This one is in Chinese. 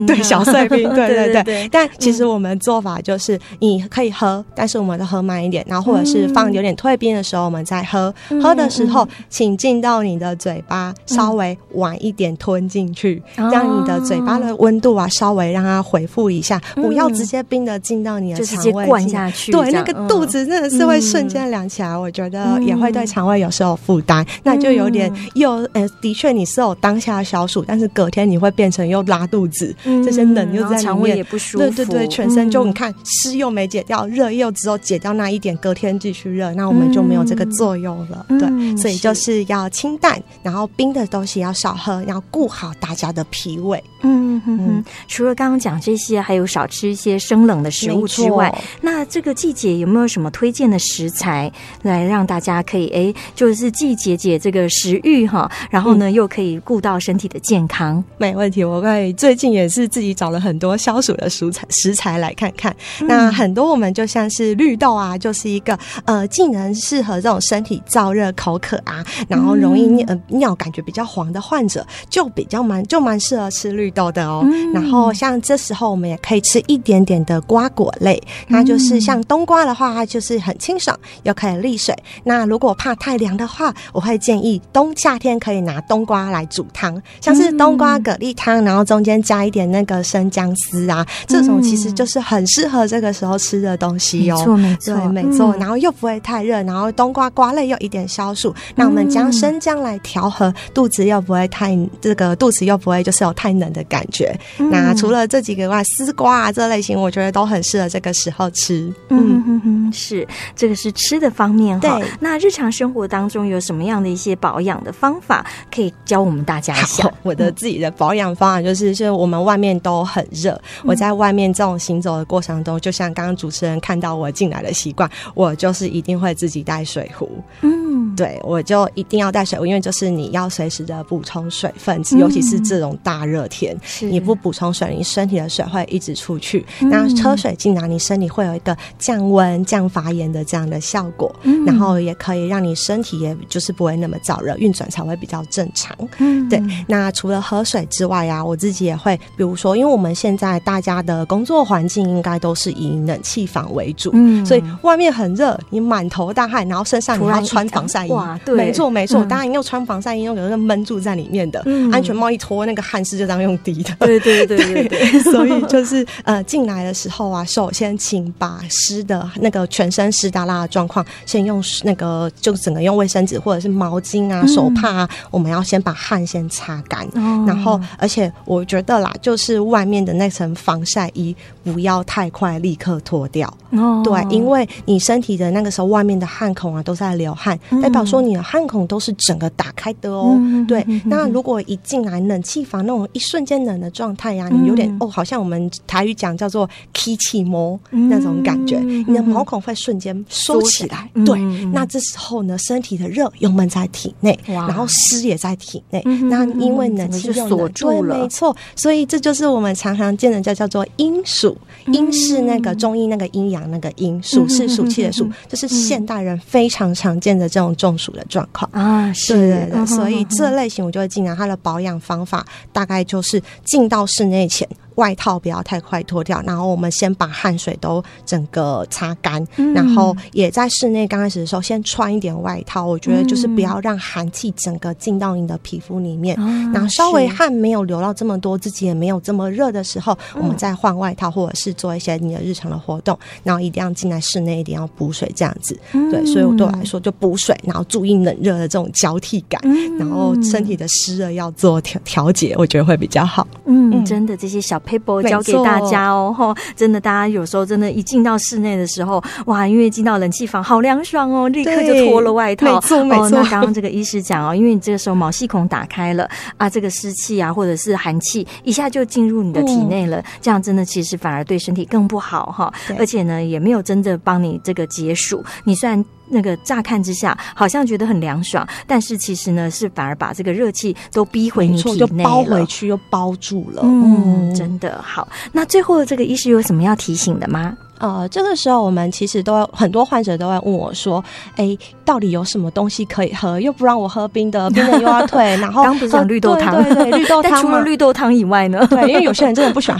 对，小碎冰，对对对。但其实我们做法就是你可以喝，但是我们都喝慢一点，然后或者是放有点退冰的时候我们再喝。喝的时候请进到你的嘴巴稍微晚一点吞进去，让你的嘴巴的温度啊稍微让它回复一下，不要直接冰的进到你的肠胃， 就直接灌下去。 对，那个肚子真的是会瞬间凉起来，我觉得也会对肠胃有时候负担。那就有点的确你是有当下的消暑，但是隔天你会变成又拉肚子，这些冷又在里面， 肠胃也不舒服。 对对对，全身就你看湿又没解掉，热又只有解掉那一点，隔天继续热，那我们就没有这个作用了。对，所以就是要清淡，然后冰的东西要少喝，要顾好大家的脾胃。 除了刚刚讲这些，还有少吃一些生冷的食物之外，那这个季节有没有什么推荐的食材来让大家可以就是既解解这个食欲哈，然后呢又可以顾到身体的健康？ 没问题，我最近也是自己找了很多消暑的食材来看看。那很多我们就像是绿豆啊，就是一个既能适合这种身体燥热口渴啊，然后容易尿感觉比较黄的患者，就蛮适合吃绿豆的哦。然后像这时候我们也可以吃一点点的瓜果类，那就是像冬瓜的话，它就是很清爽又可以利水。那如果怕太凉的话，我会建议夏天可以拿冬瓜来煮汤，像是冬瓜蛤蜊汤，然后中间加一点那个生姜丝啊，这种其实就是很适合这个时候吃的东西哦。 没错， 对，没错。然后又不会太热，然后冬瓜瓜类又一点消暑，那我们将生姜来调和，肚子又不会就是有太冷的感觉。那除了这几个外，丝瓜啊这类型，我觉得都很适合这个时候吃。 是，这个是吃的方面哈。 对， 那日常生活当中有什么样的一些保养的方法可以教我们大家一下？ 我的自己的保养方法就是我们外面都很热，我在外面这种行走的过程中，就像刚刚主持人看到我进来的习惯，我就是一定会自己带水壶。对，我就一定要带水壶，因为就是你要随时的补充水分，尤其是这种大热天，你不补充水，你身体的水会一直出去，那车水进来，你身体会有一个降温降发炎的这样的效果，然后也可以让你身体也就是不会那么燥热，运转才会比较正常。对，那除了喝水之外啊，我自己也会比如说因为我们现在大家的工作环境应该都是以冷气房为主，所以外面很热，你满头大汗，然后身上你要穿防晒衣，没错没错，当然要穿防晒衣，有个闷住在里面的，安全帽一脱，那个汗是就这样用滴的。对，所以就是进来的时候啊，首先请把湿的那个全身湿哒啦的状况，先用那个就整个用卫生纸或者是毛巾啊、手帕啊，我们要先把汗先擦干，然后而且我觉得啦，就是外面的那层防晒衣不要太快立刻脱掉。对，因为你身体的那个时候外面的汗孔啊都在流汗，代表说你的汗孔都是整个打开的哦。对，那如果一进来冷气房那种一瞬间冷的状态呀，你有点好像我们台语讲叫做起气毛那种感觉，你的毛孔会瞬间缩起来。对，那这时候呢，身体的热又闷在体内，然后湿也在体内，那因为冷气用锁住了， 没错，所以这就是我们常常见的叫做阴暑。阴是那个中医那个阴阳那个阴，暑是暑气的暑，就是现代人非常常见的这种中暑的状况啊。是， 对，所以这类型我就会进来，它的保养方法大概就是进到室内前，外套不要太快脱掉，然后我们先把汗水都整个擦干，然后也在室内刚开始的时候先穿一点外套，我觉得就是不要让寒气整个进到你的皮肤里面，然后稍微汗没有流到这么多，自己也没有这么热的时候，我们再换外套或者是做一些你的日常的活动，然后一定要进来室内一定要补水这样子。对，所以我对我来说就补水，然后注意冷热的这种交替感，然后身体的湿热要做调节，我觉得会比较好。 真的这些小 paper 教给大家哦，真的大家有时候真的一进到室内的时候，哇，因为进到冷气房好凉爽哦，立刻就脱了外套。 没错。 那刚刚这个医师讲哦，因为你这个时候毛细孔打开了啊，这个湿气啊或者是寒气一下就进入你的体内了，这样真的其实反而对身体更不好哈。而且呢也没有真的帮你这个解暑，你虽然那个乍看之下好像觉得很凉爽，但是其实呢是反而把这个热气都逼回你体内了， 就包回去又包住了。 真的好。那最后这个医师有什么要提醒的吗？ 这个时候我们其实很多患者都会问我说，到底有什么东西可以喝？又不让我喝冰的，冰的又要退，然后刚不是讲绿豆汤， 对，绿豆汤。 但除了绿豆汤以外呢？ 对，因为有些人真的不喜欢